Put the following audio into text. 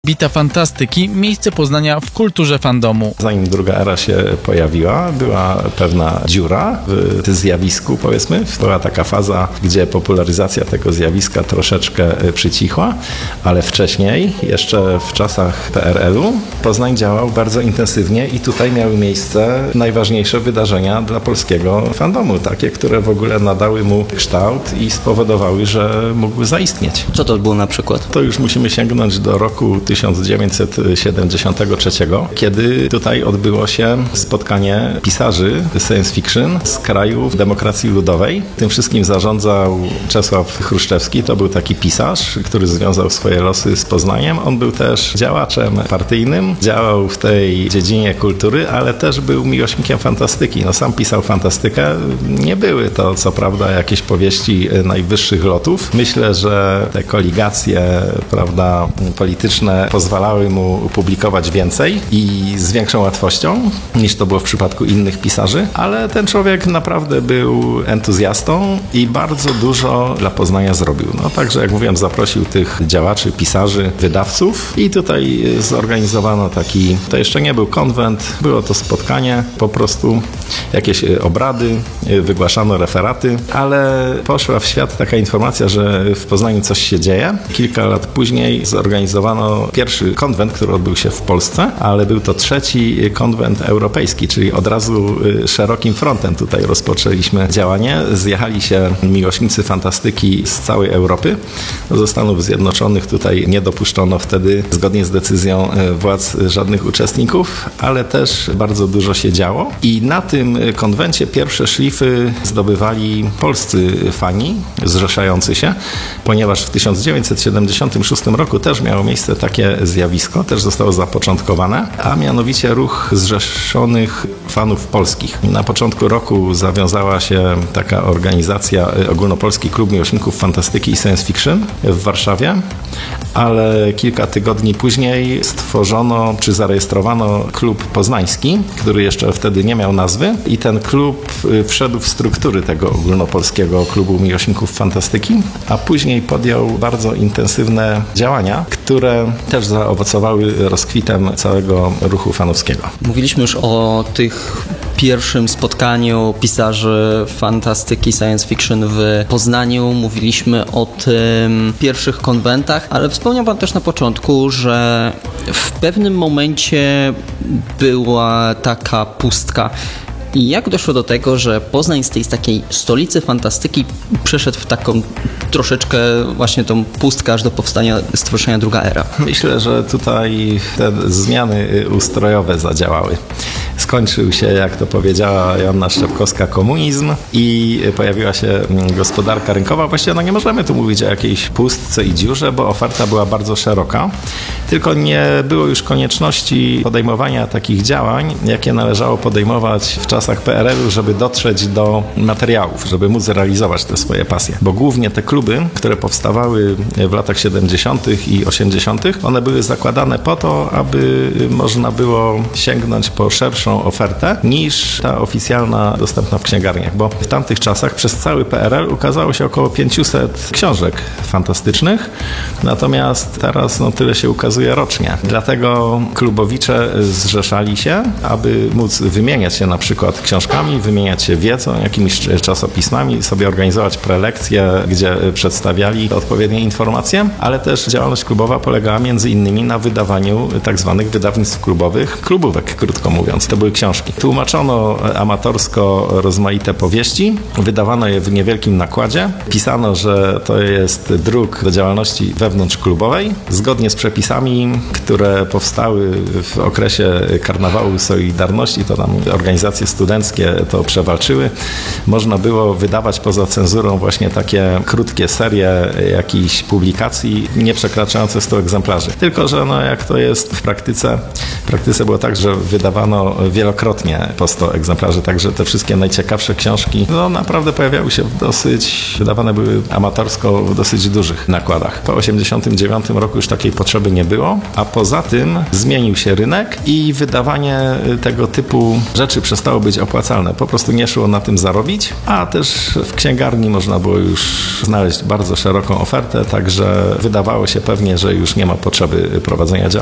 Bita fantastyki, miejsce poznania w kulturze fandomu. Zanim druga era się pojawiła, była pewna dziura w zjawisku, powiedzmy. Była taka faza, gdzie popularyzacja tego zjawiska troszeczkę przycichła, ale wcześniej, jeszcze w czasach PRL-u, Poznań działał bardzo intensywnie i tutaj miały miejsce najważniejsze wydarzenia dla polskiego fandomu, takie, które w ogóle nadały mu kształt i spowodowały, że mógł zaistnieć. Co to było na przykład? To już musimy sięgnąć do roku 1973, kiedy tutaj odbyło się spotkanie pisarzy science fiction z krajów demokracji ludowej. Tym wszystkim zarządzał Czesław Chruszczewski. To był taki pisarz, który związał swoje losy z Poznaniem. On był też działaczem partyjnym, działał w tej dziedzinie kultury, ale też był miłośnikiem fantastyki. No, sam pisał fantastykę. Nie były to, co prawda, jakieś powieści najwyższych lotów. Myślę, że te koligacje, prawda, polityczne pozwalały mu publikować więcej i z większą łatwością, niż to było w przypadku innych pisarzy, ale ten człowiek naprawdę był entuzjastą i bardzo dużo dla Poznania zrobił. No także, jak mówiłem, zaprosił tych działaczy, pisarzy, wydawców i tutaj zorganizowano taki, to jeszcze nie był konwent, było to spotkanie, po prostu jakieś obrady, wygłaszano referaty, ale poszła w świat taka informacja, że w Poznaniu coś się dzieje. Kilka lat później zorganizowano pierwszy konwent, który odbył się w Polsce, ale był to trzeci konwent europejski, czyli od razu szerokim frontem tutaj rozpoczęliśmy działanie. Zjechali się miłośnicy fantastyki z całej Europy. Do Stanów Zjednoczonych tutaj nie dopuszczono wtedy, zgodnie z decyzją władz, żadnych uczestników, ale też bardzo dużo się działo i na tym konwencie pierwsze szlify zdobywali polscy fani zrzeszający się, ponieważ w 1976 roku też miało miejsce takie zjawisko, też zostało zapoczątkowane, a mianowicie ruch zrzeszonych fanów polskich. Na początku roku zawiązała się taka organizacja, Ogólnopolski Klub Miłośników Fantastyki i Science Fiction w Warszawie, ale kilka tygodni później stworzono czy zarejestrowano klub poznański, który jeszcze wtedy nie miał nazwy i ten klub wszedł w struktury tego Ogólnopolskiego Klubu Miłośników Fantastyki, a później podjął bardzo intensywne działania, które też zaowocowały rozkwitem całego ruchu fanowskiego. Mówiliśmy już o tych pierwszym spotkaniu pisarzy fantastyki science fiction w Poznaniu. Mówiliśmy o tym pierwszych konwentach, ale wspomniał Pan też na początku, że w pewnym momencie była taka pustka. I jak doszło do tego, że Poznań z tej takiej stolicy fantastyki przeszedł w taką troszeczkę właśnie tą pustkę aż do powstania Stowarzyszenia Druga Era? Myślę, że tutaj te zmiany ustrojowe zadziałały. Skończył się, jak to powiedziała Joanna Szczepkowska, komunizm i pojawiła się gospodarka rynkowa. Właściwie no nie możemy tu mówić o jakiejś pustce i dziurze, bo oferta była bardzo szeroka. Tylko nie było już konieczności podejmowania takich działań, jakie należało podejmować w czasach PRL-u, żeby dotrzeć do materiałów, żeby móc realizować te swoje pasje. Bo głównie te kluby, które powstawały w latach 70. i 80., one były zakładane po to, aby można było sięgnąć po szerszą ofertę niż ta oficjalna dostępna w księgarniach, bo w tamtych czasach przez cały PRL ukazało się około 500 książek fantastycznych, natomiast teraz tyle się ukazuje rocznie. Dlatego klubowicze zrzeszali się, aby móc wymieniać się na przykład książkami, wymieniać się wiedzą, jakimiś czasopismami, sobie organizować prelekcje, gdzie przedstawiali odpowiednie informacje, ale też działalność klubowa polegała między innymi na wydawaniu tak zwanych wydawnictw klubowych, klubówek, krótko mówiąc. To były książki. Tłumaczono amatorsko rozmaite powieści, wydawano je w niewielkim nakładzie, pisano, że to jest druk do działalności wewnątrzklubowej, zgodnie z przepisami, które powstały w okresie Karnawału Solidarności, to tam organizacje studenckie to przewalczyły. Można było wydawać poza cenzurą właśnie takie krótkie serie jakichś publikacji, nie przekraczające 100 egzemplarzy. Tylko że jak to jest w praktyce było tak, że wydawano wielokrotnie po 100 egzemplarzy, także te wszystkie najciekawsze książki naprawdę pojawiały się wydawane były amatorsko w dosyć dużych nakładach. Po 1989 roku już takiej potrzeby nie było, a poza tym zmienił się rynek i wydawanie tego typu rzeczy przestało być opłacalne. Po prostu nie szło na tym zarobić, a też w księgarni można było już znaleźć bardzo szeroką ofertę, także wydawało się pewnie, że już nie ma potrzeby prowadzenia działalności.